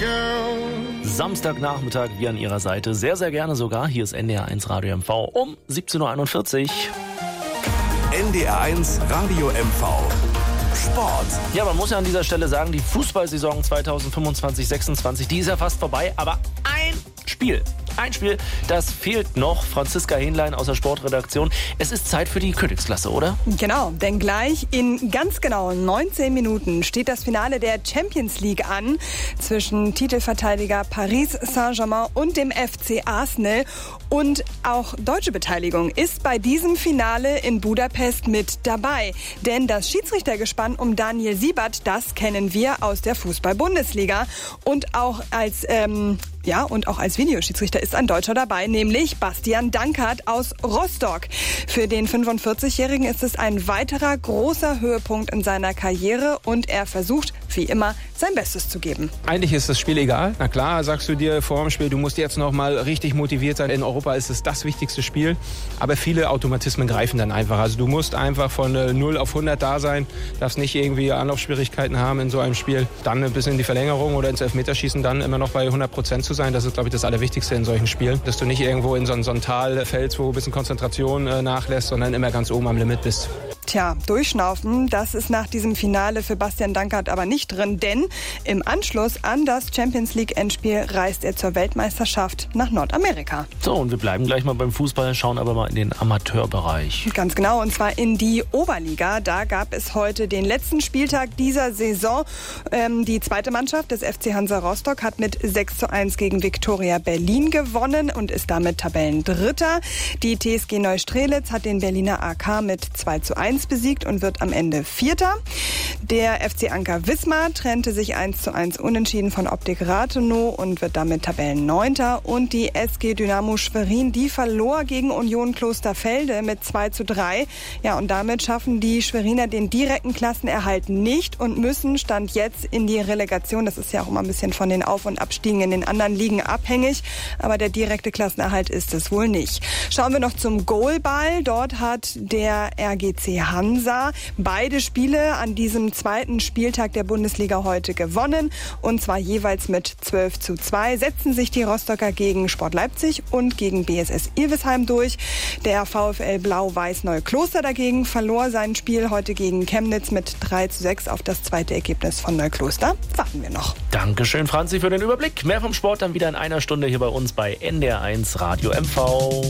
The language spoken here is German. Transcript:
Samstagnachmittag, wir an Ihrer Seite. Sehr, sehr gerne sogar. Hier ist NDR1 Radio MV um 17.41 Uhr. NDR1 Radio MV. Sport. Ja, man muss ja an dieser Stelle sagen, die Fußballsaison 2025-26, die ist ja fast vorbei. Aber ein Spiel, das fehlt noch. Franziska Hähnlein aus der Sportredaktion. Es ist Zeit für die Königsklasse, oder? Genau, denn gleich in ganz genau 19 Minuten steht das Finale der Champions League an zwischen Titelverteidiger Paris Saint-Germain und dem FC Arsenal. Und auch deutsche Beteiligung ist bei diesem Finale in Budapest mit dabei. Denn das Schiedsrichtergespann um Daniel Siebert, das kennen wir aus der Fußball-Bundesliga. Und auch als Videoschiedsrichter ist ein Deutscher dabei, nämlich Bastian Dankert aus Rostock. Für den 45-Jährigen ist es ein weiterer großer Höhepunkt in seiner Karriere und er versucht, wie immer, sein Bestes zu geben. Eigentlich ist das Spiel egal. Na klar, sagst du dir vor dem Spiel, du musst jetzt noch mal richtig motiviert sein. In Europa ist es das wichtigste Spiel. Aber viele Automatismen greifen dann einfach. Also du musst einfach von 0 auf 100 da sein, darfst nicht irgendwie Anlaufschwierigkeiten haben in so einem Spiel. Dann bis in die Verlängerung oder ins Elfmeterschießen dann immer noch bei 100% zu sein. Das ist, glaube ich, das Allerwichtigste in solchen Spielen. Dass du nicht irgendwo in so ein Tal fällst, wo ein bisschen Konzentration nachlässt, sondern immer ganz oben am Limit bist. Tja, durchschnaufen, das ist nach diesem Finale für Bastian Dankert aber nicht drin, denn im Anschluss an das Champions-League-Endspiel reist er zur Weltmeisterschaft nach Nordamerika. So, und wir bleiben gleich mal beim Fußball, schauen aber mal in den Amateurbereich. Ganz genau, und zwar in die Oberliga. Da gab es heute den letzten Spieltag dieser Saison. Die zweite Mannschaft des FC Hansa Rostock hat mit 6:1 gegen Viktoria Berlin gewonnen und ist damit Tabellendritter. Die TSG Neustrelitz hat den Berliner AK mit 2:1 besiegt und wird am Ende Vierter. Der FC Anker Wismar trennte sich 1:1 unentschieden von Optik Rathenow und wird damit Tabellenneunter. Und die SG Dynamo Schwerin, die verlor gegen Union Klosterfelde mit 2:3. Ja, und damit schaffen die Schweriner den direkten Klassenerhalt nicht und müssen Stand jetzt in die Relegation. Das ist ja auch immer ein bisschen von den Auf- und Abstiegen in den anderen Ligen abhängig. Aber der direkte Klassenerhalt ist es wohl nicht. Schauen wir noch zum Goalball. Dort hat der RGC Hansa beide Spiele an diesem zweiten Spieltag der Bundesliga heute gewonnen. Und zwar jeweils mit 12:2 setzen sich die Rostocker gegen Sport Leipzig und gegen BSS Ilvesheim durch. Der VfL Blau-Weiß Neukloster dagegen verlor sein Spiel heute gegen Chemnitz mit 3:6. Auf das zweite Ergebnis von Neukloster warten wir noch. Dankeschön, Franzi, für den Überblick. Mehr vom Sport dann wieder in einer Stunde hier bei uns bei NDR1 Radio MV.